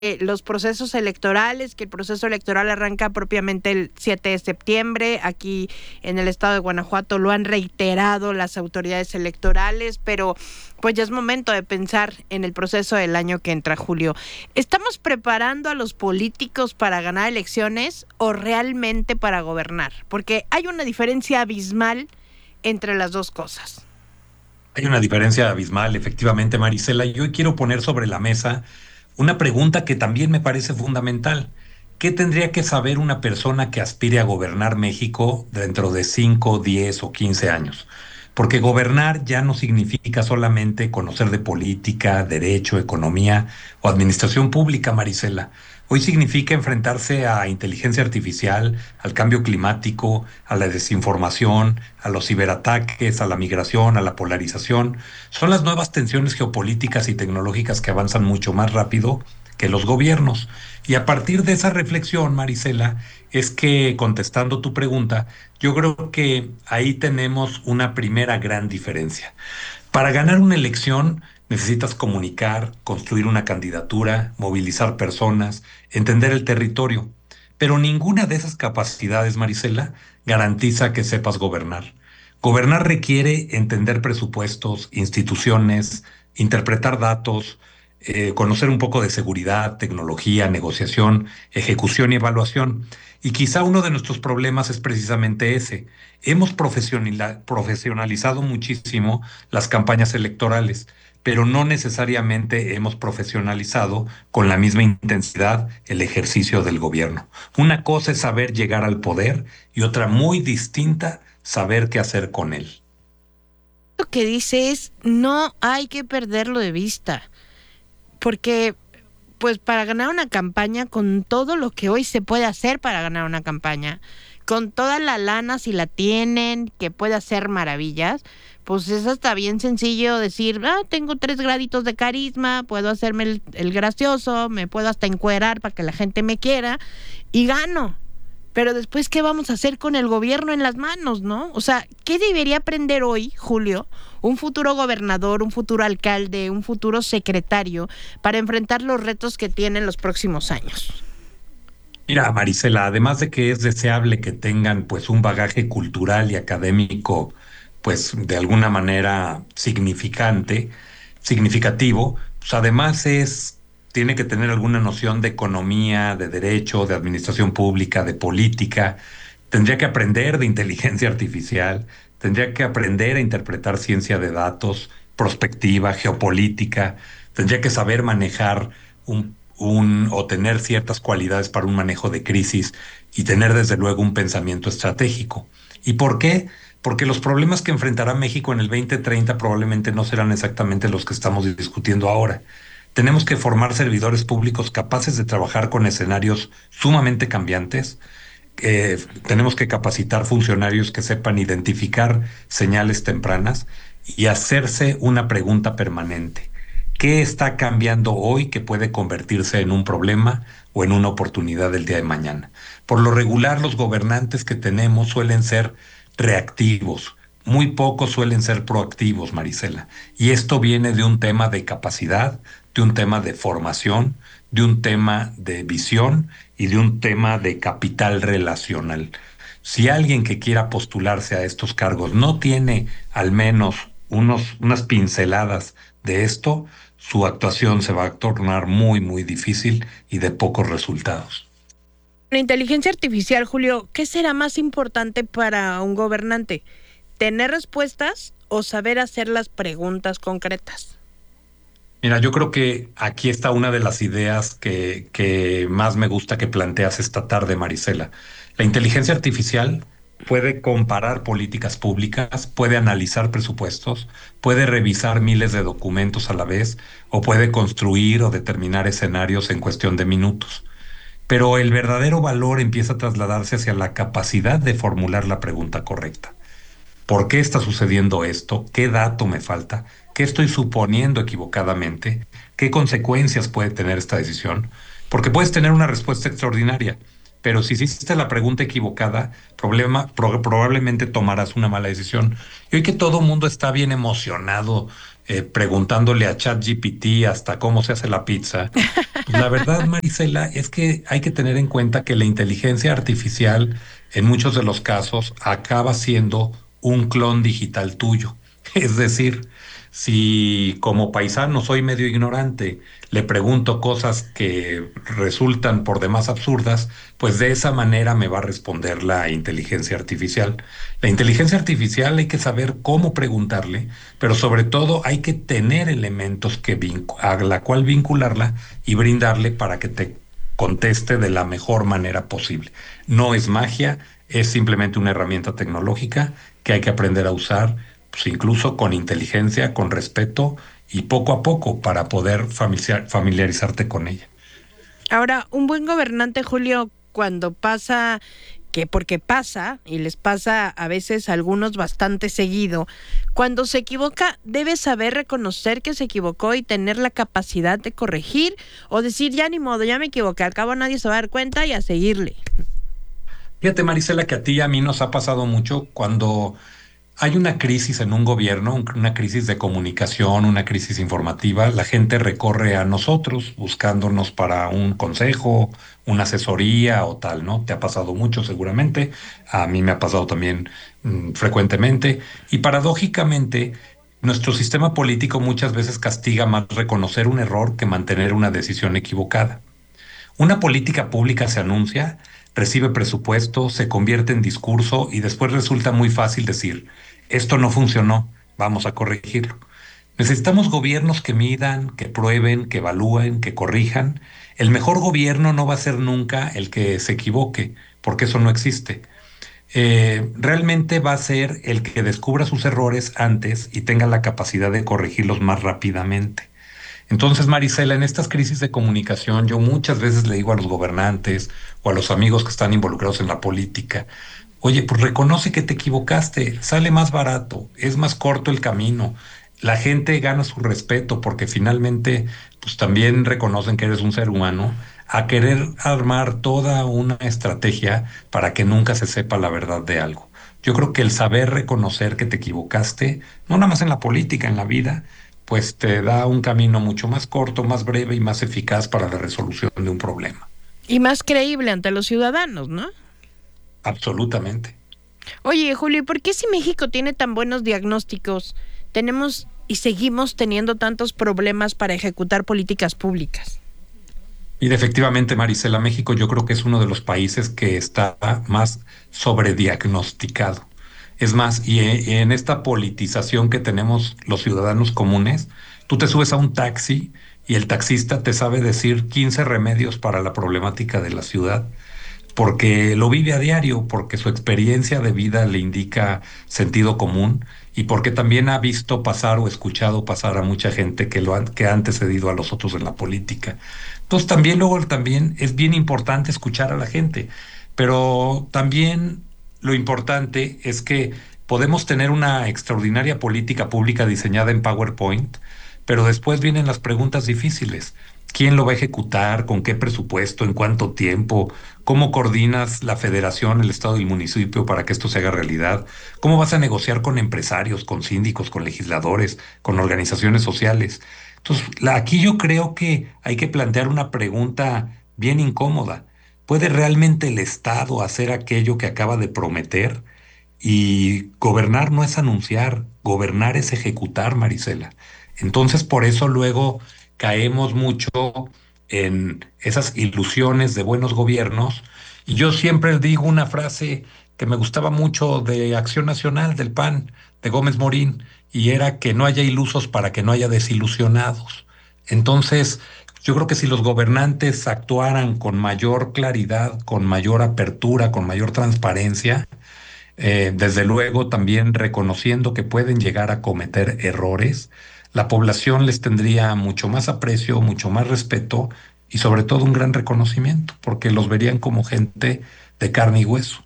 los procesos electorales, que el proceso electoral arranca propiamente el 7 de septiembre. Aquí en el estado de Guanajuato lo han reiterado las autoridades electorales, pero pues ya es momento de pensar en el proceso del año que entra, Julio. ¿Estamos preparando a los políticos para ganar elecciones o realmente para gobernar? Porque hay una diferencia abismal entre las dos cosas. Hay una diferencia abismal, efectivamente, Marisela, y hoy quiero poner sobre la mesa una pregunta que también me parece fundamental. ¿Qué tendría que saber una persona que aspire a gobernar México dentro de 5, 10 o 15 años? Porque gobernar ya no significa solamente conocer de política, derecho, economía o administración pública, Marisela. Hoy significa enfrentarse a inteligencia artificial, al cambio climático, a la desinformación, a los ciberataques, a la migración, a la polarización. Son las nuevas tensiones geopolíticas y tecnológicas que avanzan mucho más rápido que los gobiernos. Y a partir de esa reflexión, Marisela, es que contestando tu pregunta, yo creo que ahí tenemos una primera gran diferencia. Para ganar una elección necesitas comunicar, construir una candidatura, movilizar personas, entender el territorio. Pero ninguna de esas capacidades, Marisela, garantiza que sepas gobernar. Gobernar requiere entender presupuestos, instituciones, interpretar datos, conocer un poco de seguridad, tecnología, negociación, ejecución y evaluación. Y quizá uno de nuestros problemas es precisamente ese. Hemos profesionalizado muchísimo las campañas electorales, pero no necesariamente hemos profesionalizado con la misma intensidad el ejercicio del gobierno. Una cosa es saber llegar al poder y otra muy distinta, saber qué hacer con él. Lo que dice es, no hay que perderlo de vista, porque pues para ganar una campaña, con todo lo que hoy se puede hacer para ganar una campaña, con toda la lana si la tienen, que puede hacer maravillas, pues es hasta bien sencillo decir, tengo 3 graditos de carisma, puedo hacerme el gracioso, me puedo hasta encuerar para que la gente me quiera y gano. Pero después, ¿qué vamos a hacer con el gobierno en las manos, no? O sea, ¿qué debería aprender hoy, Julio, un futuro gobernador, un futuro alcalde, un futuro secretario, para enfrentar los retos que tienen los próximos años? Mira, Marisela, además de que es deseable que tengan pues un bagaje cultural y académico pues de alguna manera significativo, pues además tiene que tener alguna noción de economía, de derecho, de administración pública, de política, tendría que aprender de inteligencia artificial, tendría que aprender a interpretar ciencia de datos, prospectiva, geopolítica, tendría que saber manejar o tener ciertas cualidades para un manejo de crisis y tener desde luego un pensamiento estratégico. ¿Y por qué? Porque los problemas que enfrentará México en el 2030 probablemente no serán exactamente los que estamos discutiendo ahora. Tenemos que formar servidores públicos capaces de trabajar con escenarios sumamente cambiantes. Tenemos que capacitar funcionarios que sepan identificar señales tempranas y hacerse una pregunta permanente. ¿Qué está cambiando hoy que puede convertirse en un problema o en una oportunidad del día de mañana? Por lo regular, los gobernantes que tenemos suelen ser reactivos, muy pocos suelen ser proactivos, Marisela. Y esto viene de un tema de capacidad, de un tema de formación, de un tema de visión y de un tema de capital relacional. Si alguien que quiera postularse a estos cargos no tiene al menos unas pinceladas de esto, su actuación se va a tornar muy, muy difícil y de pocos resultados. La inteligencia artificial, Julio, ¿qué será más importante para un gobernante? ¿Tener respuestas o saber hacer las preguntas concretas? Mira, yo creo que aquí está una de las ideas que más me gusta que planteas esta tarde, Marisela. La inteligencia artificial puede comparar políticas públicas, puede analizar presupuestos, puede revisar miles de documentos a la vez o puede construir o determinar escenarios en cuestión de minutos. Pero el verdadero valor empieza a trasladarse hacia la capacidad de formular la pregunta correcta. ¿Por qué está sucediendo esto? ¿Qué dato me falta? ¿Qué estoy suponiendo equivocadamente? ¿Qué consecuencias puede tener esta decisión? Porque puedes tener una respuesta extraordinaria, pero si hiciste la pregunta equivocada, probablemente tomarás una mala decisión. Y hoy que todo el mundo está bien emocionado preguntándole a ChatGPT hasta cómo se hace la pizza, pues la verdad, Marisela, es que hay que tener en cuenta que la inteligencia artificial en muchos de los casos acaba siendo un clon digital tuyo. Es decir, si como paisano soy medio ignorante, le pregunto cosas que resultan por demás absurdas, pues de esa manera me va a responder la inteligencia artificial. La inteligencia artificial hay que saber cómo preguntarle, pero sobre todo hay que tener elementos a la cual vincularla y brindarle para que te conteste de la mejor manera posible. No es magia, es simplemente una herramienta tecnológica que hay que aprender a usar, pues incluso con inteligencia, con respeto y poco a poco para poder familiarizarte con ella. Ahora, un buen gobernante, Julio, cuando pasa, que porque pasa, y les pasa a veces a algunos bastante seguido, cuando se equivoca, debe saber reconocer que se equivocó y tener la capacidad de corregir o decir, ya ni modo, ya me equivoqué, al cabo nadie se va a dar cuenta y a seguirle. Fíjate, Marisela, que a ti y a mí nos ha pasado mucho cuando hay una crisis en un gobierno, una crisis de comunicación, una crisis informativa. La gente recorre a nosotros buscándonos para un consejo, una asesoría o tal, ¿no? Te ha pasado mucho seguramente, a mí me ha pasado también frecuentemente y paradójicamente nuestro sistema político muchas veces castiga más reconocer un error que mantener una decisión equivocada. Una política pública se anuncia, recibe presupuesto, se convierte en discurso y después resulta muy fácil decir, esto no funcionó, vamos a corregirlo. Necesitamos gobiernos que midan, que prueben, que evalúen, que corrijan. El mejor gobierno no va a ser nunca el que se equivoque, porque eso no existe. Realmente va a ser el que descubra sus errores antes y tenga la capacidad de corregirlos más rápidamente. Entonces, Marisela, en estas crisis de comunicación, yo muchas veces le digo a los gobernantes o a los amigos que están involucrados en la política, oye, pues reconoce que te equivocaste, sale más barato, es más corto el camino, la gente gana su respeto porque finalmente, pues también reconocen que eres un ser humano, a querer armar toda una estrategia para que nunca se sepa la verdad de algo. Yo creo que el saber reconocer que te equivocaste, no nada más en la política, en la vida, pues te da un camino mucho más corto, más breve y más eficaz para la resolución de un problema. Y más creíble ante los ciudadanos, ¿no? Absolutamente. Oye, Julio, ¿y por qué si México tiene tan buenos diagnósticos, tenemos y seguimos teniendo tantos problemas para ejecutar políticas públicas? Y efectivamente, Marisela, México yo creo que es uno de los países que está más sobrediagnosticado. Es más, y en esta politización que tenemos los ciudadanos comunes, tú te subes a un taxi y el taxista te sabe decir 15 remedios para la problemática de la ciudad porque lo vive a diario, porque su experiencia de vida le indica sentido común y porque también ha visto pasar o escuchado pasar a mucha gente que ha antecedido a los otros en la política. Entonces también luego también es bien importante escuchar a la gente, pero también lo importante es que podemos tener una extraordinaria política pública diseñada en PowerPoint, pero después vienen las preguntas difíciles. ¿Quién lo va a ejecutar? ¿Con qué presupuesto? ¿En cuánto tiempo? ¿Cómo coordinas la federación, el estado y el municipio para que esto se haga realidad? ¿Cómo vas a negociar con empresarios, con síndicos, con legisladores, con organizaciones sociales? Entonces, aquí yo creo que hay que plantear una pregunta bien incómoda. ¿Puede realmente el Estado hacer aquello que acaba de prometer? Y gobernar no es anunciar, gobernar es ejecutar, Marisela. Entonces, por eso luego caemos mucho en esas ilusiones de buenos gobiernos. Y yo siempre digo una frase que me gustaba mucho de Acción Nacional, del PAN, de Gómez Morín, y era que no haya ilusos para que no haya desilusionados. Entonces, yo creo que si los gobernantes actuaran con mayor claridad, con mayor apertura, con mayor transparencia, desde luego también reconociendo que pueden llegar a cometer errores, la población les tendría mucho más aprecio, mucho más respeto y sobre todo un gran reconocimiento, porque los verían como gente de carne y hueso.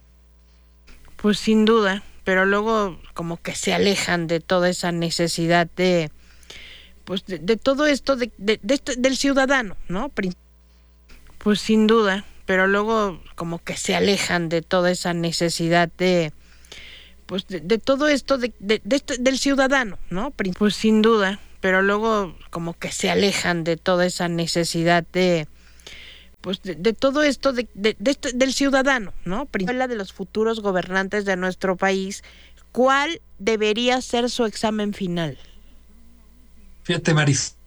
Pues sin duda, pero luego como que se alejan de toda esa necesidad de, pues de todo esto del ciudadano, ¿no? Pues sin duda, pero luego como que se alejan de toda esa necesidad de todo esto del ciudadano, ¿no? Pues sin duda, pero luego como que se alejan de toda esa necesidad de todo esto del ciudadano, ¿no? Habla de los futuros gobernantes de nuestro país. ¿Cuál debería ser su examen final? Fíjate, Maris.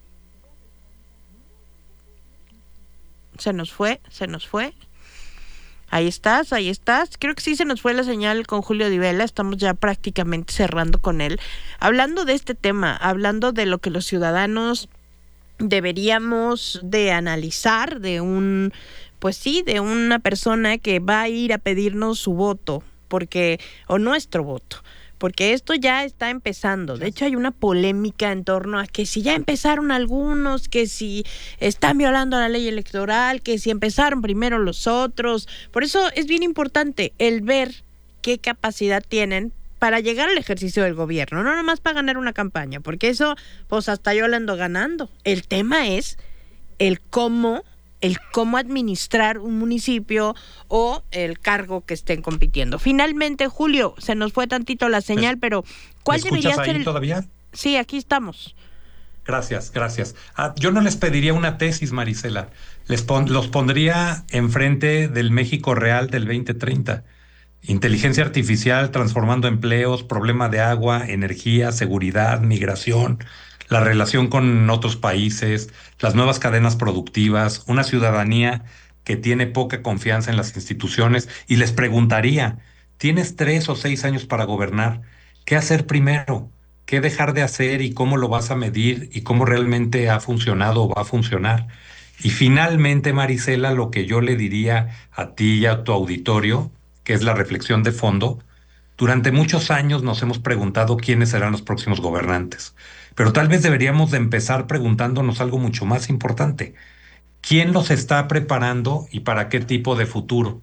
Se nos fue. Ahí estás. Creo que sí se nos fue la señal con Julio Di Vela. Estamos ya prácticamente cerrando con él. Hablando de este tema, hablando de lo que los ciudadanos deberíamos de analizar de una persona que va a ir a pedirnos su voto, o nuestro voto, porque esto ya está empezando. De hecho, hay una polémica en torno a que si ya empezaron algunos, que si están violando la ley electoral, que si empezaron primero los otros. Por eso es bien importante el ver qué capacidad tienen para llegar al ejercicio del gobierno, no nomás para ganar una campaña, porque eso, pues hasta yo la ando ganando. El tema es el cómo administrar un municipio o el cargo que estén compitiendo. Finalmente, Julio, se nos fue tantito la señal, pero ¿cuál debería ser ahí todavía? Sí, aquí estamos. Gracias. Yo no les pediría una tesis, Marisela. Los pondría enfrente del México real del 2030. Inteligencia artificial transformando empleos, problema de agua, energía, seguridad, migración, la relación con otros países, las nuevas cadenas productivas, una ciudadanía que tiene poca confianza en las instituciones. Y les preguntaría, tienes 3 o 6 años para gobernar, ¿qué hacer primero? ¿Qué dejar de hacer y cómo lo vas a medir y cómo realmente ha funcionado o va a funcionar? Y finalmente, Marisela, lo que yo le diría a ti y a tu auditorio, que es la reflexión de fondo, durante muchos años nos hemos preguntado quiénes serán los próximos gobernantes, pero tal vez deberíamos de empezar preguntándonos algo mucho más importante. ¿Quién los está preparando y para qué tipo de futuro?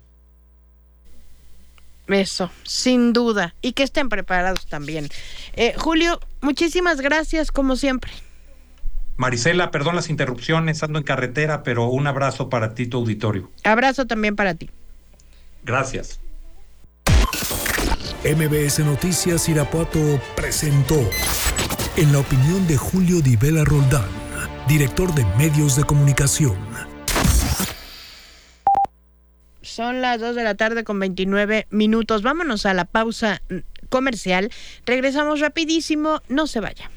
Eso, sin duda, y que estén preparados también. Julio, muchísimas gracias como siempre. Marisela, perdón las interrupciones, ando en carretera, pero un abrazo para ti, tu auditorio. Abrazo también para ti. Gracias. MBS Noticias Irapuato presentó En la opinión de Julio Di Vela Roldán, director de Medios de Comunicación. Son las 2:29 p.m. Vámonos a la pausa comercial. Regresamos rapidísimo, no se vaya.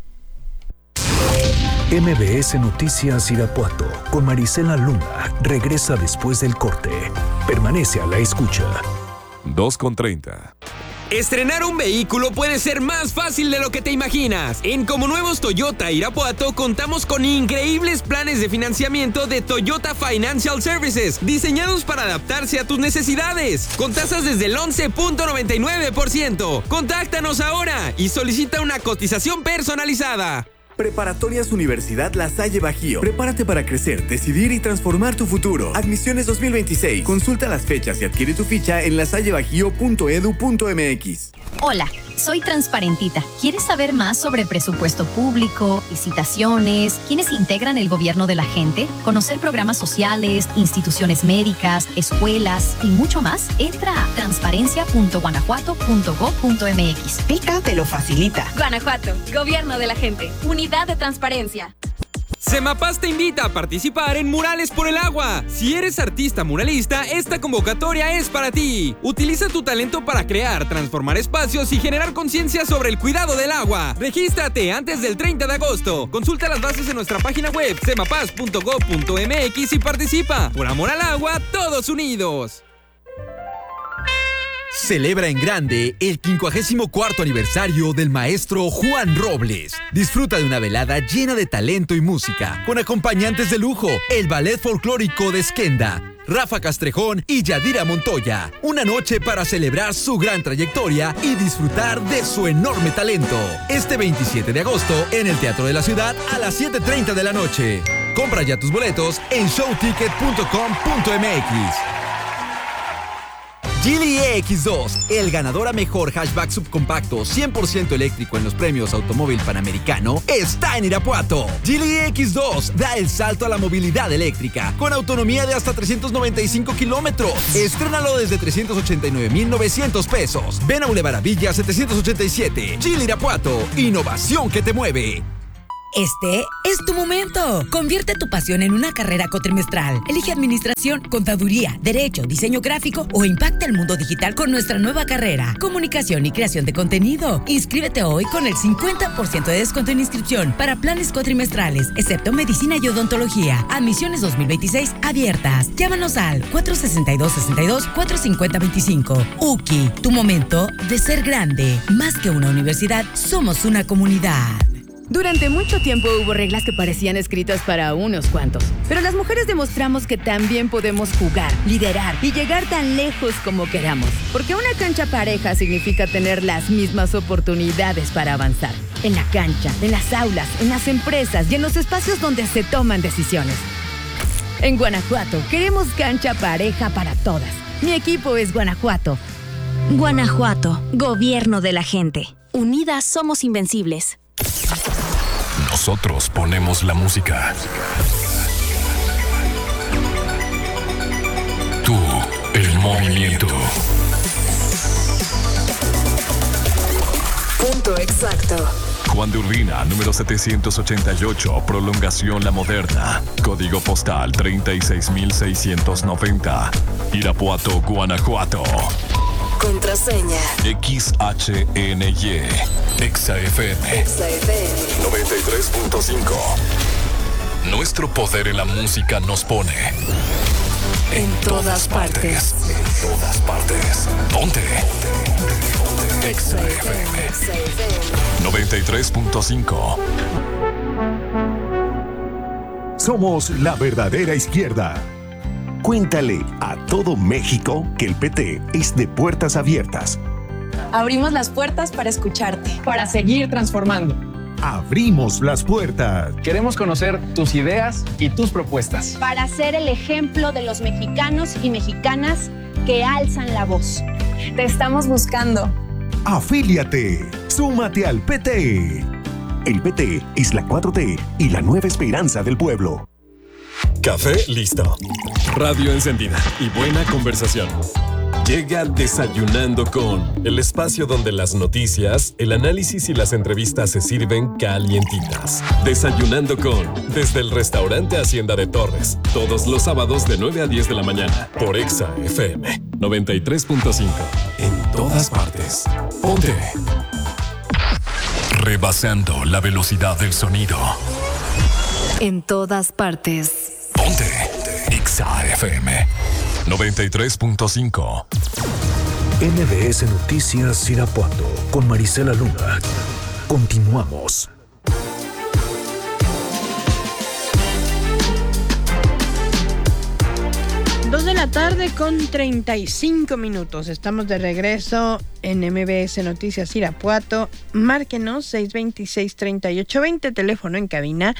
MBS Noticias Irapuato con Marisela Luna regresa después del corte. Permanece a la escucha. 2:30. Estrenar un vehículo puede ser más fácil de lo que te imaginas. En Como Nuevos Toyota Irapuato contamos con increíbles planes de financiamiento de Toyota Financial Services, diseñados para adaptarse a tus necesidades, con tasas desde el 11.99%. Contáctanos ahora y solicita una cotización personalizada. Preparatorias Universidad La Salle Bajío. Prepárate para crecer, decidir y transformar tu futuro. Admisiones 2026. Consulta las fechas y adquiere tu ficha en lasallebajío.edu.mx. Hola, soy Transparentita. ¿Quieres saber más sobre presupuesto público, licitaciones, quiénes integran el gobierno de la gente, conocer programas sociales, instituciones médicas, escuelas y mucho más? Entra a transparencia.guanajuato.go.mx. Pica te lo facilita. Guanajuato, gobierno de la gente, unidad de transparencia. Semapaz te invita a participar en Murales por el Agua. Si eres artista muralista, esta convocatoria es para ti. Utiliza tu talento para crear, transformar espacios y generar conciencia sobre el cuidado del agua. Regístrate antes del 30 de agosto. Consulta las bases en nuestra página web semapaz.gov.mx y participa. Por amor al agua, todos unidos. Celebra en grande el 54º aniversario del maestro Juan Robles. Disfruta de una velada llena de talento y música, con acompañantes de lujo, el Ballet Folclórico de Esquenda, Rafa Castrejón y Yadira Montoya. Una noche para celebrar su gran trayectoria y disfrutar de su enorme talento. Este 27 de agosto en el Teatro de la Ciudad a las 7:30 de la noche. Compra ya tus boletos en showticket.com.mx. Geely EX2, el ganador a mejor hatchback subcompacto 100% eléctrico en los premios Automóvil Panamericano, está en Irapuato. Geely EX2 da el salto a la movilidad eléctrica con autonomía de hasta 395 kilómetros. Estrénalo desde 389,900 pesos. Ven a Boulevard Villa 787. Geely Irapuato, innovación que te mueve. Este es tu momento. Convierte tu pasión en una carrera cuatrimestral. Elige administración, contaduría, derecho, diseño gráfico o impacta el mundo digital con nuestra nueva carrera, comunicación y creación de contenido. Inscríbete hoy con el 50% de descuento en inscripción para planes cuatrimestrales, excepto medicina y odontología. Admisiones 2026 abiertas. Llámanos al 462-62-450-25. UKI, tu momento de ser grande. Más que una universidad, somos una comunidad. Durante mucho tiempo hubo reglas que parecían escritas para unos cuantos, pero las mujeres demostramos que también podemos jugar, liderar y llegar tan lejos como queramos, porque una cancha pareja significa tener las mismas oportunidades para avanzar. En la cancha, en las aulas, en las empresas y en los espacios donde se toman decisiones. En Guanajuato queremos cancha pareja para todas. Mi equipo es Guanajuato. Guanajuato, gobierno de la gente. Unidas somos invencibles. Nosotros ponemos la música. Tú, el movimiento. Punto exacto. Juan de Urbina, número 788, prolongación La Moderna. Código postal 36,690. Irapuato, Guanajuato. Contraseña. XHNY. ExaFM. 93.5. Nuestro poder en la música nos pone en todas partes. En todas partes. Ponte. ExaFM 93.5. Somos la verdadera izquierda. Cuéntale a todo México que el PT es de puertas abiertas. Abrimos las puertas para escucharte, para seguir transformando. Abrimos las puertas. Queremos conocer tus ideas y tus propuestas. Para ser el ejemplo de los mexicanos y mexicanas que alzan la voz. Te estamos buscando. Afíliate. Súmate al PT. El PT es la 4T y la nueva esperanza del pueblo. Café listo. Radio encendida y buena conversación. Llega Desayunando con, el espacio donde las noticias, el análisis y las entrevistas se sirven calientitas. Desayunando con, desde el restaurante Hacienda de Torres, todos los sábados de 9 a 10 de la mañana, por ExaFM 93.5. En todas partes. Ponte. Rebasando la velocidad del sonido. En todas partes. Ponte. ExaFM 93.5. MBS Noticias Irapuato con Marisela Luna. Continuamos. Dos de la tarde con 35 minutos. Estamos de regreso en MBS Noticias Irapuato. Márquenos 626-3820, teléfono en cabina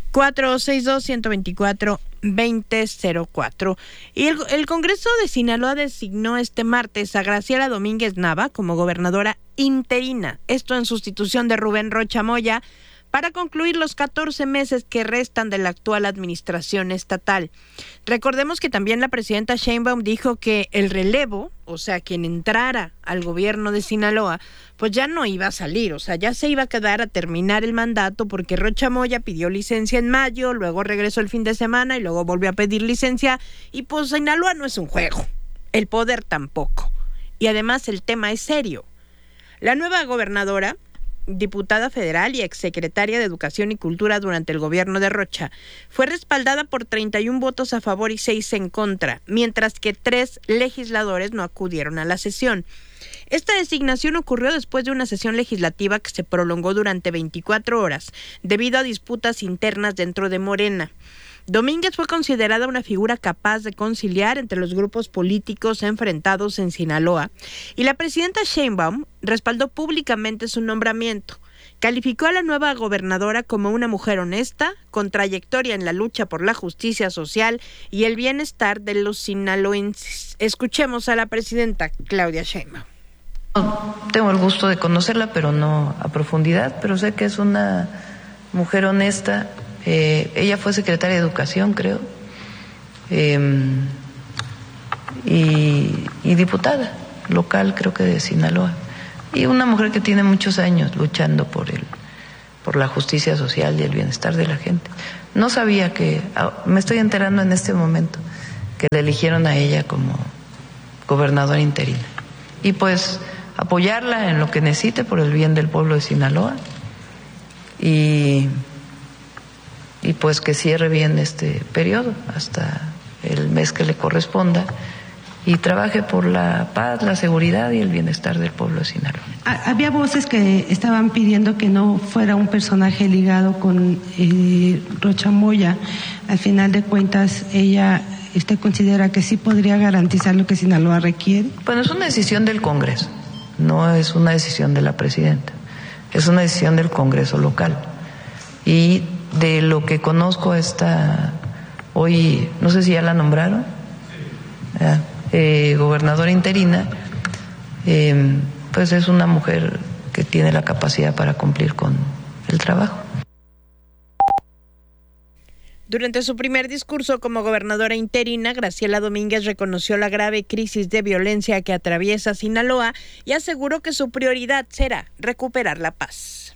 462-124-2004. Y el Congreso de Sinaloa designó este martes a Graciela Domínguez Nava como gobernadora interina. Esto en sustitución de Rubén Rocha Moya, para concluir los 14 meses que restan de la actual administración estatal. Recordemos que también la presidenta Sheinbaum dijo que el relevo, o sea, quien entrara al gobierno de Sinaloa, pues ya no iba a salir, o sea, ya se iba a quedar a terminar el mandato, porque Rocha Moya pidió licencia en mayo, luego regresó el fin de semana y luego volvió a pedir licencia, y pues Sinaloa no es un juego, el poder tampoco. Y además el tema es serio. La nueva gobernadora, diputada federal y exsecretaria de Educación y Cultura durante el gobierno de Rocha, fue respaldada por 31 votos a favor y 6 en contra, mientras que 3 legisladores no acudieron a la sesión. Esta designación ocurrió después de una sesión legislativa que se prolongó durante 24 horas, debido a disputas internas dentro de Morena. Domínguez fue considerada una figura capaz de conciliar entre los grupos políticos enfrentados en Sinaloa, y la presidenta Sheinbaum respaldó públicamente su nombramiento. Calificó a la nueva gobernadora como una mujer honesta, con trayectoria en la lucha por la justicia social y el bienestar de los sinaloenses. Escuchemos a la presidenta Claudia Sheinbaum. Tengo el gusto de conocerla, pero no a profundidad, pero sé que es una mujer honesta. Ella fue secretaria de Educación, creo, y diputada local, creo que de Sinaloa. Y una mujer que tiene muchos años luchando por la justicia social y el bienestar de la gente. No sabía me estoy enterando en este momento, que le eligieron a ella como gobernadora interina. Y pues apoyarla en lo que necesite por el bien del pueblo de Sinaloa y pues que cierre bien este periodo hasta el mes que le corresponda y trabaje por la paz, la seguridad y el bienestar del pueblo de Sinaloa. Había voces que estaban pidiendo que no fuera un personaje ligado con Rocha Moya. Al final de cuentas, ¿usted considera que sí podría garantizar lo que Sinaloa requiere? Bueno, es una decisión del Congreso, no es una decisión de la presidenta, es una decisión del Congreso local. Y de lo que conozco hoy, no sé si ya la nombraron, gobernadora interina, pues es una mujer que tiene la capacidad para cumplir con el trabajo. Durante su primer discurso como gobernadora interina, Graciela Domínguez reconoció la grave crisis de violencia que atraviesa Sinaloa y aseguró que su prioridad será recuperar la paz.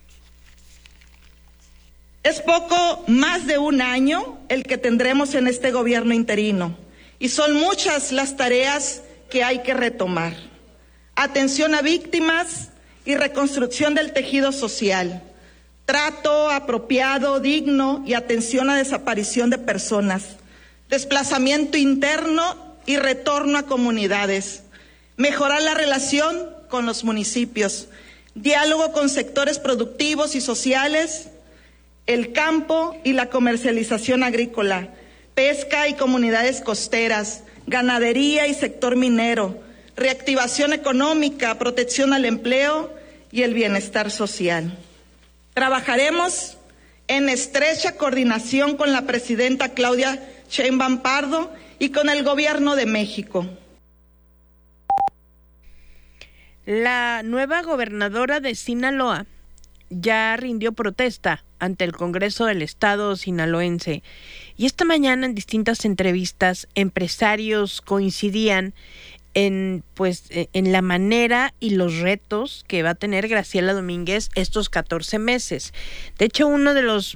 Es poco más de un año el que tendremos en este gobierno interino y son muchas las tareas que hay que retomar. Atención a víctimas y reconstrucción del tejido social, trato apropiado, digno y atención a desaparición de personas, desplazamiento interno y retorno a comunidades, mejorar la relación con los municipios, diálogo con sectores productivos y sociales, el campo y la comercialización agrícola, pesca y comunidades costeras, ganadería y sector minero, reactivación económica, protección al empleo y el bienestar social. Trabajaremos en estrecha coordinación con la presidenta Claudia Sheinbaum Pardo y con el Gobierno de México. La nueva gobernadora de Sinaloa ya rindió protesta ante el Congreso del Estado sinaloense. Y esta mañana en distintas entrevistas, empresarios coincidían en la manera y los retos que va a tener Graciela Domínguez estos 14 meses. De hecho, uno de los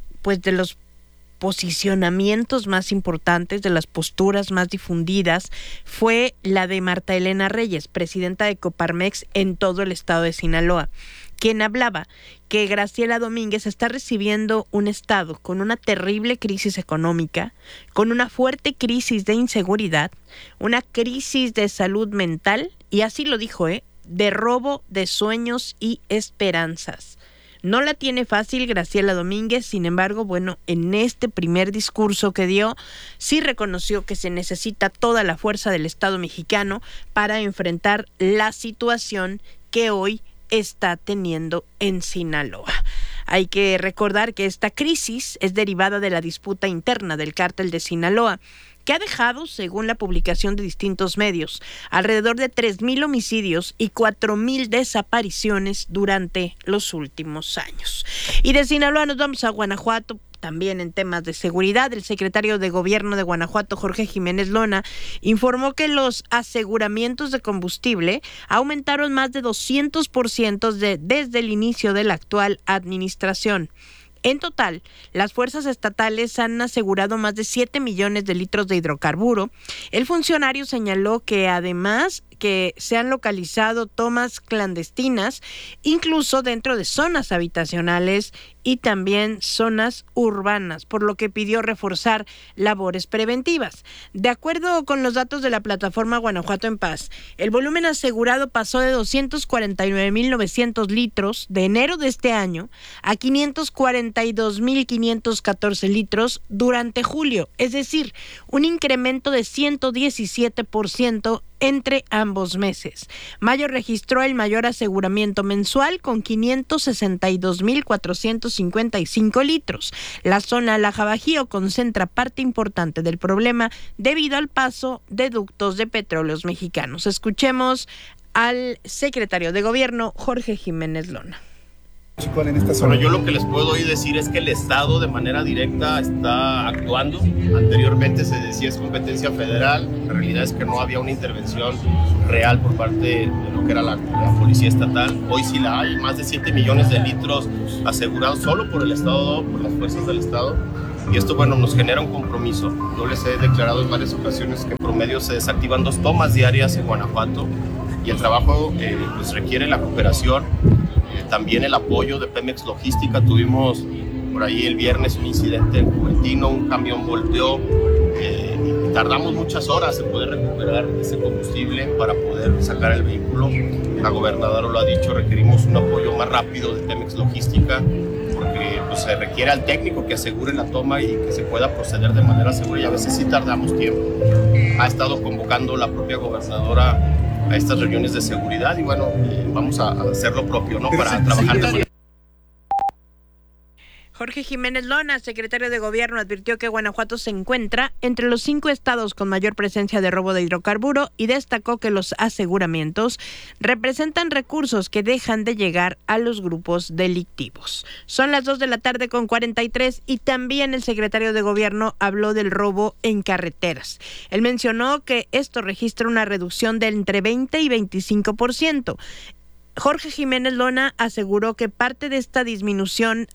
posicionamientos más importantes, de las posturas más difundidas, fue la de Marta Elena Reyes, presidenta de Coparmex en todo el estado de Sinaloa, quien hablaba que Graciela Domínguez está recibiendo un estado con una terrible crisis económica, con una fuerte crisis de inseguridad, una crisis de salud mental, y así lo dijo, de robo de sueños y esperanzas. No la tiene fácil Graciela Domínguez, sin embargo, en este primer discurso que dio, sí reconoció que se necesita toda la fuerza del Estado mexicano para enfrentar la situación que hoy está teniendo en Sinaloa. Hay que recordar que esta crisis es derivada de la disputa interna del cártel de Sinaloa, que ha dejado, según la publicación de distintos medios, alrededor de 3,000 homicidios y 4,000 desapariciones durante los últimos años. Y de Sinaloa nos vamos a Guanajuato. También en temas de seguridad, el secretario de Gobierno de Guanajuato, Jorge Jiménez Lona, informó que los aseguramientos de combustible aumentaron más de 200% desde el inicio de la actual administración. En total, las fuerzas estatales han asegurado más de 7 millones de litros de hidrocarburo. El funcionario señaló que además que se han localizado tomas clandestinas, incluso dentro de zonas habitacionales y también zonas urbanas, por lo que pidió reforzar labores preventivas. De acuerdo con los datos de la plataforma Guanajuato en Paz, el volumen asegurado pasó de 249,900 litros de enero de este año a 542,514 litros durante julio, es decir, un incremento de 117% entre ambos meses. Mayo registró el mayor aseguramiento mensual con 562,455 litros. La zona Laja Bajío concentra parte importante del problema debido al paso de ductos de Petróleos Mexicanos. Escuchemos al secretario de Gobierno, Jorge Jiménez Lona. Bueno, yo lo que les puedo hoy decir es que el Estado de manera directa está actuando. Anteriormente se decía es competencia federal, la realidad es que no había una intervención real por parte de lo que era la Policía Estatal. Hoy sí la hay, más de 7 millones de litros asegurados solo por el Estado, por las fuerzas del Estado. Y esto, bueno, nos genera un compromiso. Yo les he declarado en varias ocasiones que en promedio se desactivan 2 tomas diarias en Guanajuato y el trabajo pues requiere la cooperación. También el apoyo de Pemex Logística. Tuvimos por ahí el viernes un incidente en Juventino, un camión volteó y tardamos muchas horas en poder recuperar ese combustible para poder sacar el vehículo. La gobernadora lo ha dicho, requerimos un apoyo más rápido de Pemex Logística porque pues, se requiere al técnico que asegure la toma y que se pueda proceder de manera segura y a veces sí tardamos tiempo. Ha estado convocando la propia gobernadora a estas reuniones de seguridad y bueno, vamos a hacer lo propio, ¿no? Para trabajar de manera. Jorge Jiménez Lona, secretario de Gobierno, advirtió que Guanajuato se encuentra entre los 5 estados con mayor presencia de robo de hidrocarburo y destacó que los aseguramientos representan recursos que dejan de llegar a los grupos delictivos. Son las 2:43 y también el secretario de Gobierno habló del robo en carreteras. Él mencionó que esto registra una reducción de entre 20 y 25%. Jorge Jiménez Lona aseguró que parte de esta disminución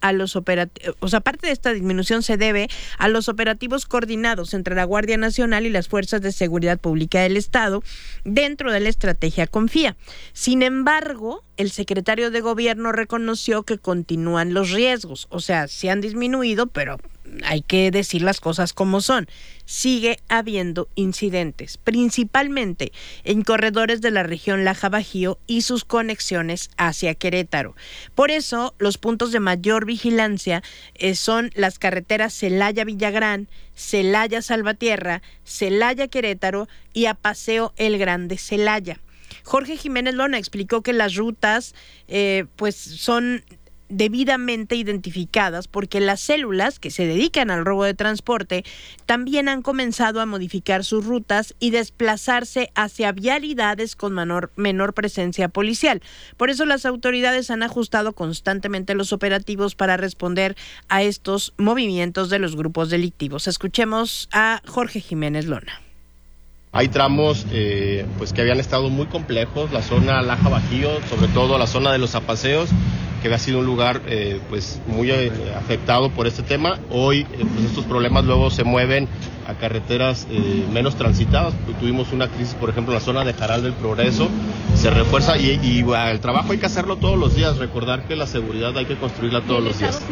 se debe a los operativos coordinados entre la Guardia Nacional y las Fuerzas de Seguridad Pública del Estado dentro de la estrategia Confía. Sin embargo, el secretario de Gobierno reconoció que continúan los riesgos, o sea, sí han disminuido, pero hay que decir las cosas como son. Sigue habiendo incidentes, principalmente en corredores de la región Laja Bajío y sus conexiones hacia Querétaro. Por eso, los puntos de mayor vigilancia son las carreteras Celaya-Villagrán, Celaya-Salvatierra, Celaya-Querétaro y a Paseo El Grande Celaya. Jorge Jiménez Lona explicó que las rutas pues son debidamente identificadas porque las células que se dedican al robo de transporte también han comenzado a modificar sus rutas y desplazarse hacia vialidades con menor presencia policial. Por eso las autoridades han ajustado constantemente los operativos para responder a estos movimientos de los grupos delictivos. Escuchemos a Jorge Jiménez Lona. Hay tramos pues que habían estado muy complejos, la zona Laja Bajío, sobre todo la zona de los Apaseos, que había sido un lugar pues muy afectado por este tema. Hoy pues estos problemas luego se mueven a carreteras menos transitadas. Tuvimos una crisis, por ejemplo, en la zona de Jaral del Progreso, se refuerza y el trabajo hay que hacerlo todos los días, recordar que la seguridad hay que construirla todos los días.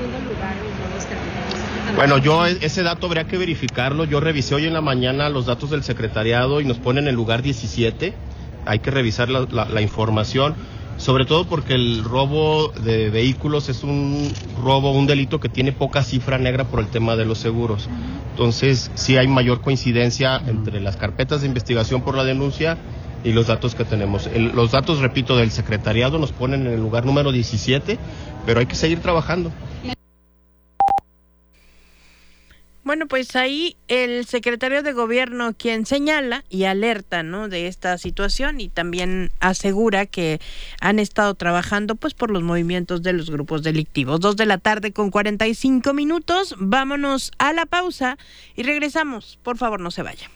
Bueno, yo ese dato habría que verificarlo. Yo revisé hoy en la mañana los datos del secretariado y nos ponen en el lugar 17. Hay que revisar la información, sobre todo porque el robo de vehículos es un delito que tiene poca cifra negra por el tema de los seguros. Entonces, sí hay mayor coincidencia entre las carpetas de investigación por la denuncia y los datos que tenemos. Los datos, repito, del secretariado nos ponen en el lugar número 17, pero hay que seguir trabajando. Bueno, pues ahí el secretario de Gobierno quien señala y alerta, ¿no?, de esta situación y también asegura que han estado trabajando pues por los movimientos de los grupos delictivos. 2:45. Vámonos a la pausa y regresamos. Por favor, no se vaya.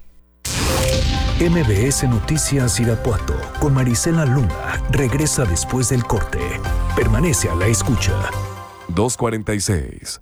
MBS Noticias Irapuato con Marisela Luna regresa después del corte. Permanece a la escucha. 2:46.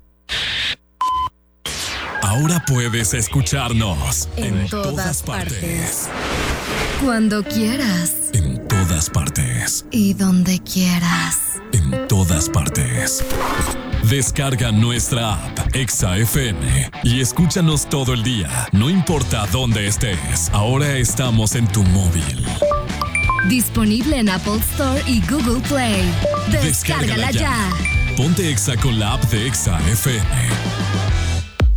Ahora puedes escucharnos en todas partes. Cuando quieras. En todas partes. Y donde quieras. En todas partes. Descarga nuestra app Exa FM y escúchanos todo el día, no importa dónde estés. Ahora estamos en tu móvil. Disponible en Apple Store y Google Play. Descárgala ya. Ponte Exa con la app de Exa FM.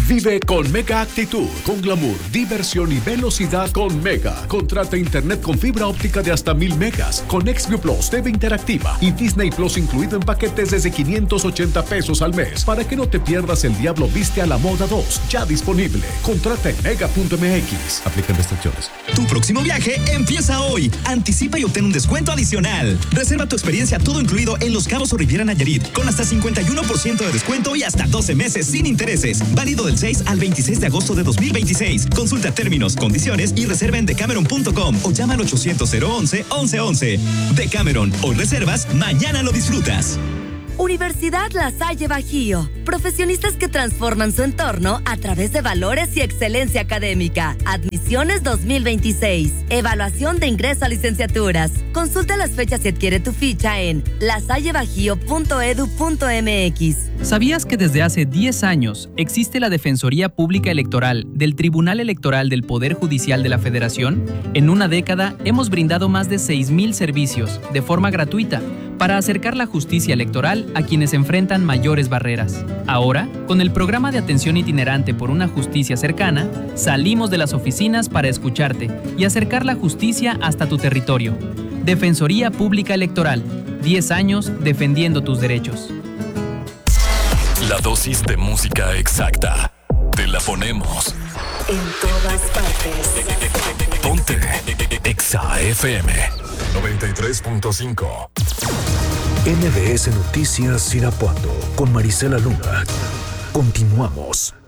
Vive con Mega Actitud, con glamour, diversión y velocidad con Mega. Contrata internet con fibra óptica de hasta 1000 megas, con Xview Plus, TV interactiva y Disney Plus incluido en paquetes desde 580 pesos al mes, para que no te pierdas El Diablo Viste a la Moda 2, ya disponible. Contrata en mega.mx. Aplican restricciones. Tu próximo viaje empieza hoy. Anticipa y obtén un descuento adicional. Reserva tu experiencia todo incluido en Los Cabos o Riviera Nayarit, con hasta 51% de descuento y hasta 12 meses sin intereses. Válido del 6 al 26 de agosto de 2026. Consulta términos, condiciones y reserva en decameron.com o llama al 800-011-1111. Decameron, hoy reservas, mañana lo disfrutas. Universidad La Salle Bajío. Profesionistas que transforman su entorno a través de valores y excelencia académica. Admisiones 2026. Evaluación de ingreso a licenciaturas. Consulta las fechas y adquiere tu ficha en lasallebajío.edu.mx. ¿Sabías que desde hace 10 años existe la Defensoría Pública Electoral del Tribunal Electoral del Poder Judicial de la Federación? En una década hemos brindado más de 6,000 servicios de forma gratuita para acercar la justicia electoral a quienes enfrentan mayores barreras. Ahora, con el programa de atención itinerante por una justicia cercana, salimos de las oficinas para escucharte y acercar la justicia hasta tu territorio. Defensoría Pública Electoral, 10 años defendiendo tus derechos. La dosis de música exacta. Te la ponemos. En todas partes. Ponte Exa FM 93.5. MBS Noticias Irapuato con Marisela Luna. Continuamos.